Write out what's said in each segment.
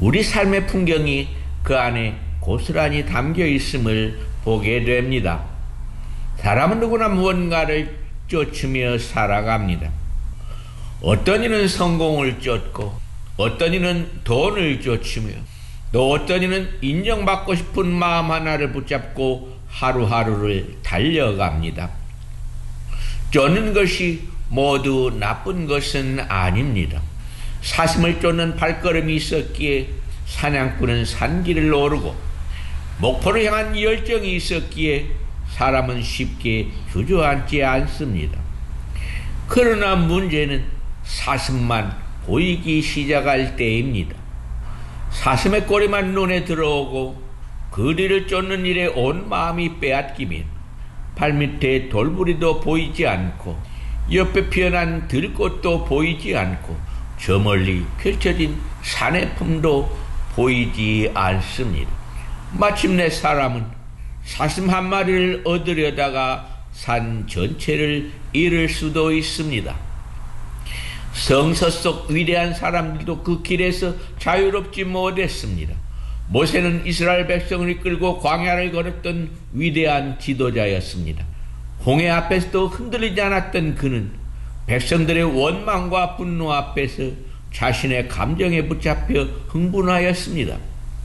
우리 삶의 풍경이 그 안에 고스란히 담겨 있음을 보게 됩니다. 사람은 누구나 무언가를 쫓으며 살아갑니다. 어떤 이는 성공을 쫓고, 어떤 이는 돈을 쫓으며, 또 어떤 이는 인정받고 싶은 마음 하나를 붙잡고 하루하루를 달려갑니다. 쫓는 것이 모두 나쁜 것은 아닙니다. 사슴을 쫓는 발걸음이 있었기에 사냥꾼은 산길을 오르고, 목표를 향한 열정이 있었기에 사람은 쉽게 주저앉지 않습니다. 그러나 문제는 사슴만 보이기 시작할 때입니다. 사슴의 꼬리만 눈에 들어오고 그 뒤를 쫓는 일에 온 마음이 빼앗기면 발밑에 돌부리도 보이지 않고 옆에 피어난 들꽃도 보이지 않고 저 멀리 펼쳐진 산의 품도 보이지 않습니다. 마침내 사람은 사슴 한 마리를 얻으려다가 산 전체를 잃을 수도 있습니다. 성서 속 위대한 사람들도 그 길에서 자유롭지 못했습니다. 모세는 이스라엘 백성을 이끌고 광야를 걸었던 위대한 지도자였습니다. 홍해 앞에서도 흔들리지 않았던 그는 백성들의 원망과 분노 앞에서 자신의 감정에 붙잡혀 흥분하였습니다.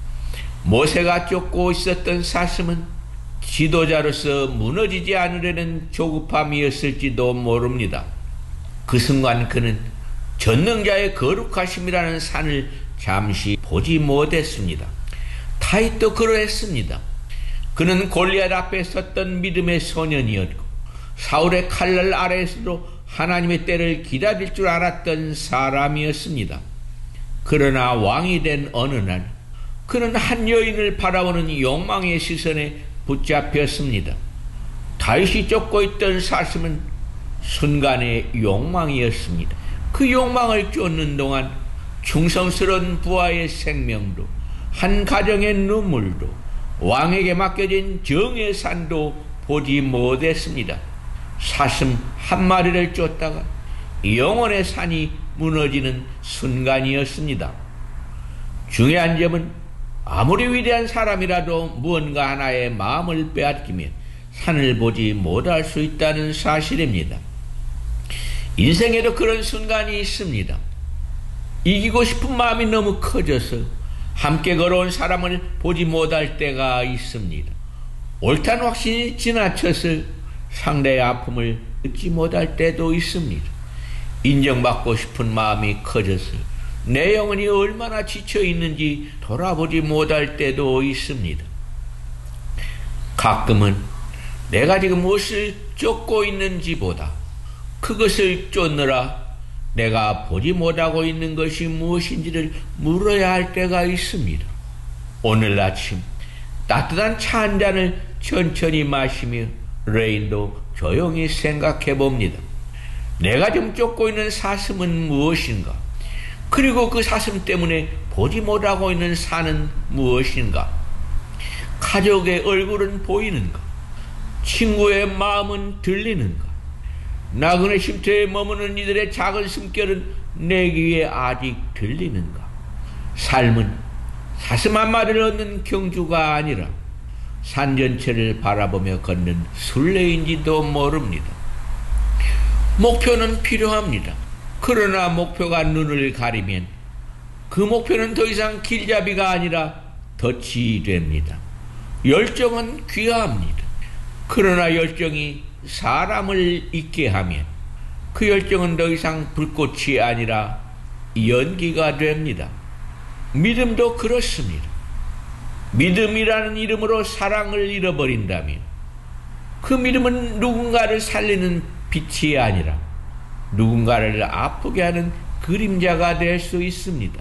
모세가 쫓고 있었던 사슴은 지도자로서 무너지지 않으려는 조급함이었을지도 모릅니다. 그 순간 그는 전능자의 거룩하심이라는 산을 잠시 보지 못했습니다. 다윗도 그러했습니다. 그는 골리앗 앞에 섰던 믿음의 소년이었고 사울의 칼날 아래에서도 하나님의 때를 기다릴 줄 알았던 사람이었습니다. 그러나 왕이 된 어느 날 그는 한 여인을 바라보는 욕망의 시선에 붙잡혔습니다. 다윗이 쫓고 있던 사슴은 순간의 욕망이었습니다. 그 욕망을 쫓는 동안 충성스러운 부하의 생명도, 한 가정의 눈물도, 왕에게 맡겨진 정의 산도 보지 못했습니다. 사슴 한 마리를 쫓다가 영혼의 산이 무너지는 순간이었습니다. 중요한 점은 아무리 위대한 사람이라도 무언가 하나의 마음을 빼앗기면 산을 보지 못할 수 있다는 사실입니다. 인생에도 그런 순간이 있습니다. 이기고 싶은 마음이 너무 커져서 함께 걸어온 사람을 보지 못할 때가 있습니다. 옳다는 확신이 지나쳐서 상대의 아픔을 듣지 못할 때도 있습니다. 인정받고 싶은 마음이 커져서 내 영혼이 얼마나 지쳐 있는지 돌아보지 못할 때도 있습니다. 가끔은 내가 지금 무엇을 쫓고 있는지보다 그것을 쫓느라 내가 보지 못하고 있는 것이 무엇인지를 물어야 할 때가 있습니다. 오늘 아침 따뜻한 차 한 잔을 천천히 마시며 레인도 조용히 생각해 봅니다. 내가 지금 쫓고 있는 사슴은 무엇인가? 그리고 그 사슴 때문에 보지 못하고 있는 산은 무엇인가? 가족의 얼굴은 보이는가? 친구의 마음은 들리는가? 나그네 쉼터에 머무는 이들의 작은 숨결은 내 귀에 아직 들리는가? 삶은 사슴 한 마리를 얻는 경주가 아니라 산 전체를 바라보며 걷는 순례인지도 모릅니다. 목표는 필요합니다. 그러나 목표가 눈을 가리면 그 목표는 더 이상 길잡이가 아니라 덫이 됩니다. 열정은 귀합니다. 그러나 열정이 사람을 잊게 하면 그 열정은 더 이상 불꽃이 아니라 연기가 됩니다. 믿음도 그렇습니다. 믿음이라는 이름으로 사랑을 잃어버린다면 그 믿음은 누군가를 살리는 빛이 아니라 누군가를 아프게 하는 그림자가 될 수 있습니다.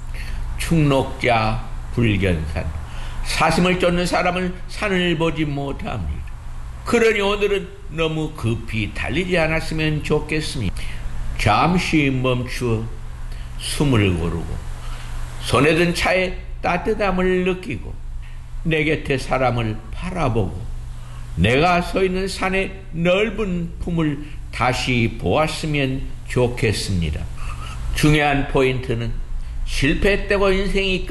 충록자 불견산, 사슴을 쫓는 사람은 산을 보지 못합니다. 그러니 오늘은 너무 급히 달리지 않았으면 좋겠습니다. 잠시 멈추어 숨을 고르고 손에 든 차의 따뜻함을 느끼고 내 곁에 사람을 바라보고 내가 서 있는 산의 넓은 품을 다시 보았으면 좋겠습니다. 중요한 포인트는 실패했다고 인생이